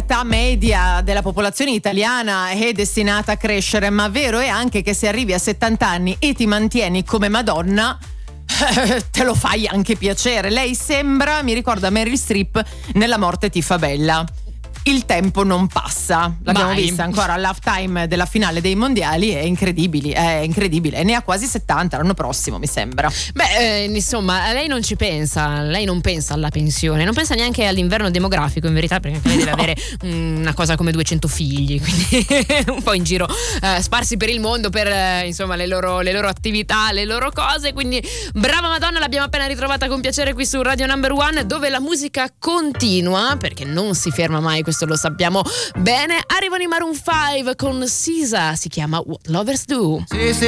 l'età media della popolazione italiana è destinata a crescere, ma vero è anche che se arrivi a 70 anni e ti mantieni come Madonna, te lo fai anche piacere. Lei sembra, mi ricorda Meryl Streep nella Morte ti fa bella. Il tempo non passa, l'abbiamo vista ancora all'halftime della finale dei mondiali, è incredibile, e ne ha quasi 70 l'anno prossimo, mi sembra. Insomma, lei non ci pensa, lei non pensa alla pensione, non pensa neanche all'inverno demografico, in verità, perché lei deve avere una cosa come 200 figli, quindi un po' in giro, sparsi per il mondo per insomma le loro attività, le loro cose. Quindi brava Madonna, l'abbiamo appena ritrovata con piacere qui su Radio Number One, dove la musica continua, perché non si ferma mai, questo lo sappiamo bene. Arrivano i Maroon 5 con Sisa, si chiama What Lovers Do. Sì, sì,